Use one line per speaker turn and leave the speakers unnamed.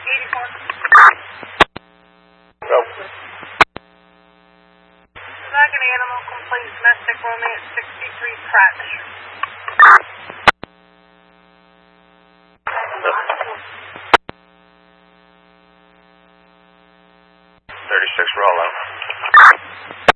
84.
Go.
Second animal, complete domestic romance, 63 Pratt.
36 Rollo.